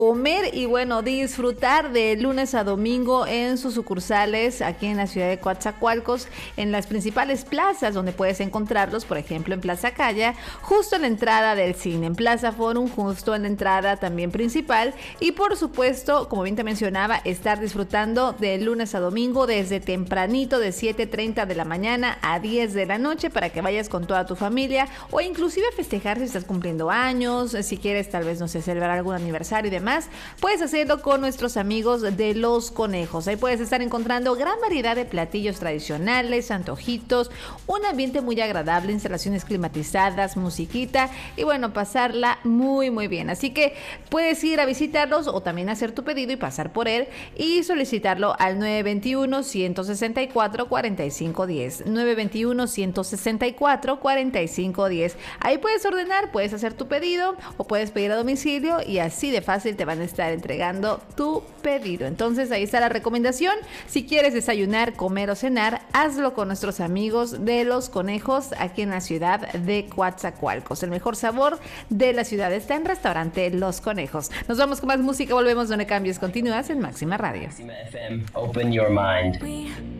comer y bueno, disfrutar de lunes a domingo en sus sucursales aquí en la ciudad de Coatzacoalcos, en las principales plazas donde puedes encontrarlos, por ejemplo en Plaza Caya, justo en la entrada del cine, en Plaza Forum, justo en la entrada también principal, y por supuesto, como bien te mencionaba, estar disfrutando de lunes a domingo desde tempranito, de 7:30 de la mañana a 10 de la noche, para que vayas con toda tu familia o inclusive festejar si estás cumpliendo años, si quieres tal vez, no sé, celebrar algún aniversario y demás. Puedes hacerlo con nuestros amigos de Los Conejos. Ahí puedes estar encontrando gran variedad de platillos tradicionales, antojitos, un ambiente muy agradable, instalaciones climatizadas, musiquita y bueno, pasarla muy muy bien. Así que puedes ir a visitarlos o también hacer tu pedido y pasar por él y solicitarlo al 921-164-4510. 921-164-4510. Ahí puedes ordenar, puedes hacer tu pedido o puedes pedir a domicilio y así de fácil te van a estar entregando tu pedido. Entonces ahí está la recomendación. Si quieres desayunar, comer o cenar, hazlo con nuestros amigos de Los Conejos aquí en la ciudad de Coatzacoalcos. El mejor sabor de la ciudad está en Restaurante Los Conejos. Nos vamos con más música, volvemos, no le cambies, continúas en Máxima Radio. Máxima FM, open your mind.